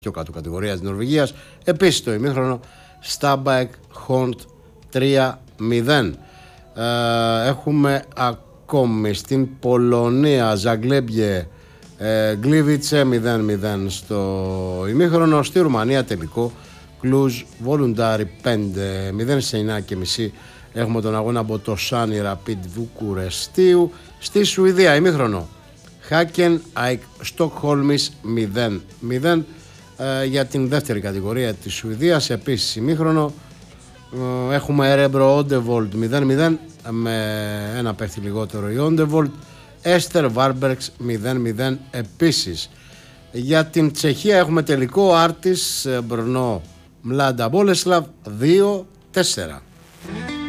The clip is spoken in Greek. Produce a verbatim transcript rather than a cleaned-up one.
πιο κάτω κατηγορία της Νορβηγίας. Επίσης το ημίχρονο Stabæk Hont τρία μηδέν. Ε, έχουμε ακόμη στην Πολωνία Ζαγκλέμπιε ε, Γκλίβιτσε μηδέν μηδέν στο ημίχρονο. Στη Ρουμανία τελικό Κλουζ Βολουντάρι πέντε μηδέν. Σε εννιά και μισή έχουμε τον αγώνα από το Σάνι Ραπίντ Βουκουρεστίου. Στη Σουηδία ημίχρονο Χάκεν Άικ Στοκχόλμης μηδέν μηδέν ε, για την δεύτερη κατηγορία της Σουηδίας. Επίσης ημίχρονο ε, έχουμε Ερέμπρο Όντεβολτ μηδέν μηδέν με ένα παίχτη λιγότερο η Όντεβολτ. Έστερ Βάρμπεργκς μηδέν μηδέν επίσης. Για την Τσεχία έχουμε τελικό Άρτις Μπρνό Μλάντα Μπόλεσλαβ δύο τέσσερα.